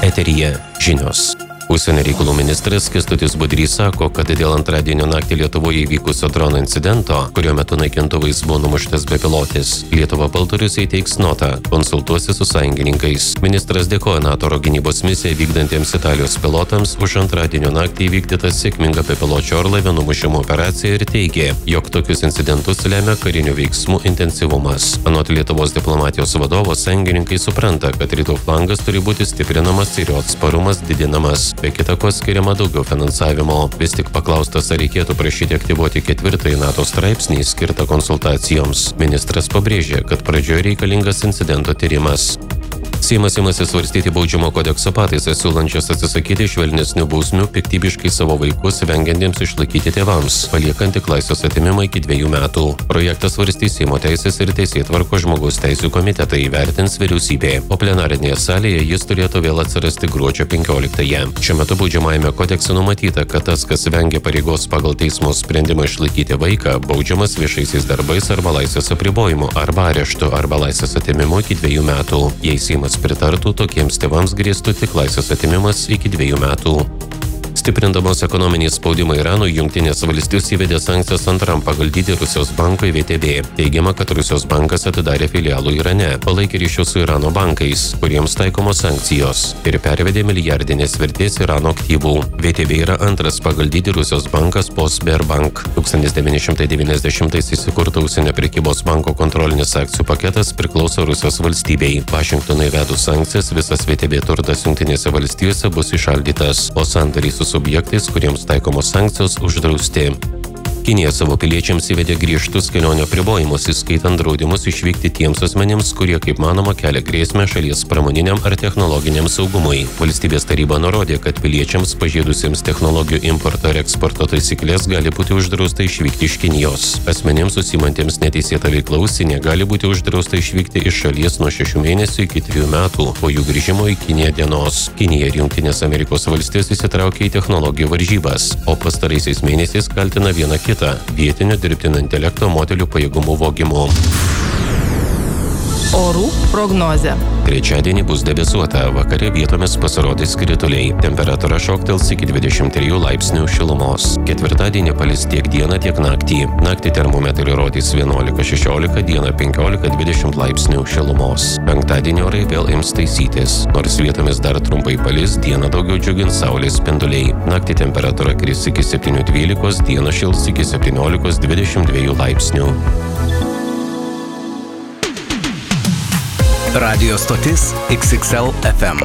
Eteryje žinios. Užsienio reikalų ministras Kęstutis Budrys sako, kad dėl antradienio naktį Lietuvoje įvykusio drono incidento, kurio metu naikintuvais buvo numuštas bepilotis, Lietuva Baltarusijai teiks notą, konsultuosi su sąjungininkais. Ministras dėkoja NATO oro gynybos misiją vykdantiems Italijos pilotams už antradienio naktį įvykdytą sėkmingą bepiločio orlaivio numušimo operaciją ir teigė, jog tokius incidentus lemia karinių veiksmų intensyvumas. Anot Lietuvos diplomatijos vadovo, sąjungininkai supranta, kad rytų flangas turi būti stiprinamas ir jo atsparumas didinamas. Be kita ko skiriama daugiau finansavimo. Vis tik paklaustas, ar reikėtų prašyti aktyvuoti 4 NATO straipsnį skirtą konsultacijoms. Ministras pabrėžė, kad pradžioje reikalingas incidento tyrimas. Seimas imasi svarstyti baudžiamo kodekso pataisas, siūlančias atsisakyti švelnesnių bausmių piktybiškai savo vaikus vengiantiems išlaikyti tėvams, paliekant tik laisvės atėmimą iki 2 metų. Projektas svarstys Seimo teisės ir teisėtvarkos žmogaus teisių komitetai, įvertins vyriausybė, o plenarinėje salėje jis turėtų vėl atsirasti gruodžio 15-ąją. Šiuo metu baudžiamajame kodekse numatyta, kad tas, kas vengia pareigos pagal teismo sprendimą išlaikyti vaiką, baudžiamas viešaisiais darbais arba laisvės apribojimu, arba areštu, arba laisvės atėmimu iki 2 metų. Jei Seimas pritartų, tokiems tėvams grėstų tik laisvės atėmimas iki 2 metų. Stiprindamos ekonominį spaudimą Iranui, Jungtinės valstijos įvedė sankcijas antram pagal dydį Rusijos bankui VTB. Teigiama, kad Rusijos bankas atidarė filialų Irane, palaikė ryšius su Irano bankais, kuriems taikomos sankcijos, ir pervedė milijardinės vertės Irano aktyvų. VTB yra antras pagal dydį Rusijos bankas po Sberbank. 1990-ais įsikurta užsienio prekybos banko kontrolinis akcijų paketas priklauso Rusijos valstybei. Vašingtonui įvedus sankcijas, visas VTB turtas Jungtinėse valstijose bus įšaldytas, o sandariai su subjektais, kuriems taikomos sankcijos, uždrausti. Kinija savo piliečiams įvedė griežtus kelionių apribojimus, įskaitant draudimus išvykti tiems asmenims, kurie, kaip manoma, kelia grėsmę šalies pramoniniam ar technologiniam saugumui. Valstybės taryba nurodė, kad piliečiams pažeidusiems technologijų importo ir eksporto taisyklės gali būti uždrausta išvykti iš Kinijos. Asmenims užsiimantiems neteisėtą veiklą užsienyje gali būti uždrausta išvykti iš šalies nuo 6 mėnesių iki 3 metų po jų grįžimo į Kiniją dienos. Kinija ir Jungtinės Amerikos valstijos įsitraukė į technologijų varžybas, o pastaraisiais mėnesiais kaltina vieną kitą vietinio dirbtinio intelekto modelių pajėgumų vogimu. Orų prognozė. Trečiadienį bus debesuota, vakare vietomis pasirodys krituliai. Temperatūra šoktels iki 23 laipsnių šilumos. Ketvirtadienį palis tiek dieną, tiek naktį. Naktį termometrai rodys 11-16, dieną 15-20 laipsnių šilumos. Penktadienį orai vėl ims taisytis. Nors vietomis dar trumpai palis, dieną daugiau džiugins saulės spinduliai. Naktį temperatūra kris iki 7-12, dieną šils iki 17-22 laipsnių. Radio stotis XXL FM.